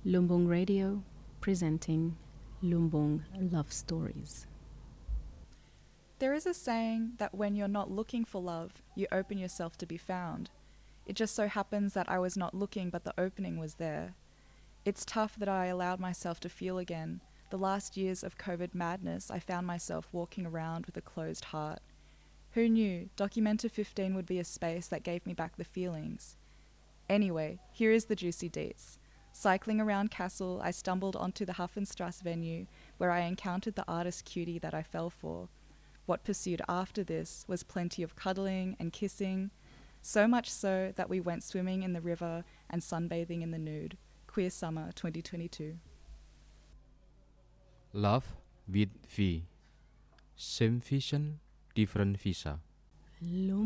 Lumbung Radio presenting Lumbung Love Stories. There is a saying that when you're not looking for love, you open yourself to be found. It just so happens that I was not looking, but the opening was there. It's tough that I allowed myself to feel again. The last years of COVID madness, I found myself walking around with a closed heart. Who knew Documenta 15 would be a space that gave me back the feelings? Anyway, here is the juicy deets. Cycling around Kassel, I stumbled onto the Hafenstrasse venue where I encountered the artist cutie that I fell for. What pursued after this was plenty of cuddling and kissing, so much so that we went swimming in the river and sunbathing in the nude. Queer Summer 2022. Love with V. Same vision, different visa.